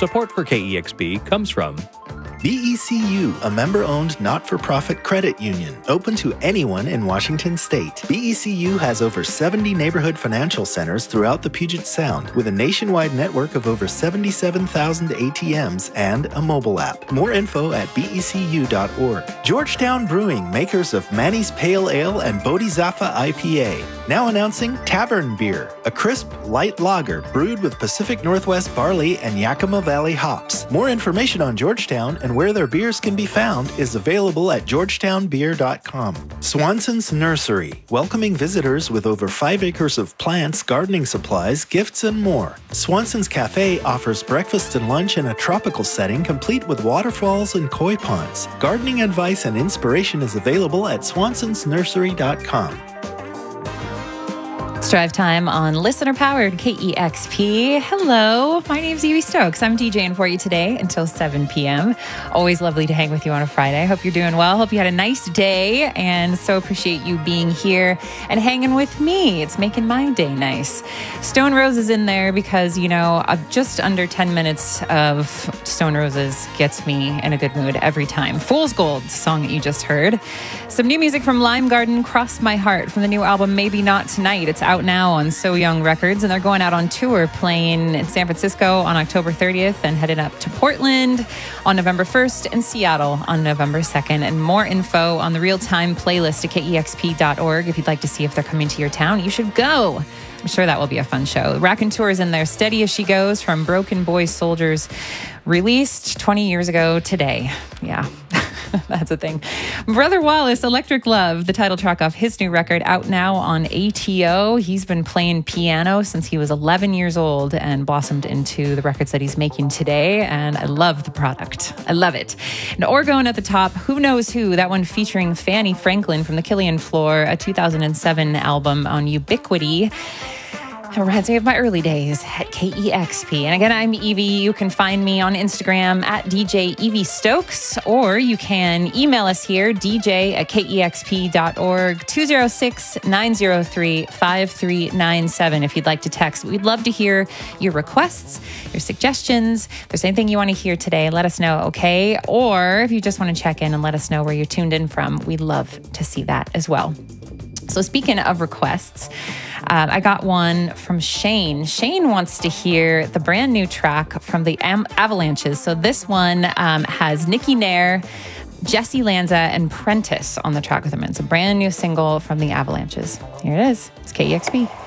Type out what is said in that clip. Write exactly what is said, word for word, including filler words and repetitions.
Support for K E X P comes from B E C U, a member-owned not-for-profit credit union, open to anyone in Washington state. B E C U has over seventy neighborhood financial centers throughout the Puget Sound, with a nationwide network of over seventy-seven thousand A T Ms and a mobile app. More info at B E C U dot org. Georgetown Brewing, makers of Manny's Pale Ale and Bodhisattva I P A. Now announcing Tavern Beer, a crisp, light lager brewed with Pacific Northwest barley and Yakima Valley hops. More information on Georgetown and where their beers can be found is available at georgetown beer dot com. Swanson's Nursery, welcoming visitors with over five acres of plants, gardening supplies, gifts, and more. Swanson's Cafe offers breakfast and lunch in a tropical setting complete with waterfalls and koi ponds. Gardening advice and inspiration is available at swansons nursery dot com. It's drive time on listener-powered K E X P. Hello, my name's Evie Stokes. I'm DJing for you today until seven p.m. Always lovely to hang with you on a Friday. Hope you're doing well. Hope you had a nice day, and so appreciate you being here and hanging with me. It's making my day nice. Stone Roses in there because, you know, uh, just under ten minutes of Stone Roses gets me in a good mood every time. Fool's Gold, song that you just heard. Some new music from Lime Garden, Cross My Heart, from the new album Maybe Not Tonight. It's out now on So Young Records, and they're going out on tour, playing in San Francisco on October thirtieth and headed up to Portland on November first and Seattle on November second. And more info on the real-time playlist at K E X P dot org. If you'd like to see if they're coming to your town, you should go. I'm sure that will be a fun show. Raconteur is in there, Steady As She Goes, from Broken Boy Soldiers, released twenty years ago today. Yeah. That's a thing. Brother Wallace, Electric Love, the title track off his new record, out now on A T O. He's been playing piano since he was eleven years old and blossomed into the records that he's making today. And I love the product. I love it. And Orgone at the top, Who Knows Who, that one featuring Fanny Franklin from the Killian Floor, a two thousand seven album on Ubiquity. It reminds me of my early days at K E X P. And again, I'm Evie. You can find me on Instagram at D J Evie Stokes, or you can email us here, D J at K E X P dot org, two oh six, nine oh three, five three nine seven if you'd like to text. We'd love to hear your requests, your suggestions. If there's anything you want to hear today, let us know, okay? Or if you just want to check in and let us know where you're tuned in from, we'd love to see that as well. So speaking of requests, uh, I got one from Shane. Shane wants to hear the brand new track from the Am- Avalanches. So this one um, has Nikki Nair, Jesse Lanza, and Prentice on the track with them. It's a brand new single from the Avalanches. Here it is. It's K E X P.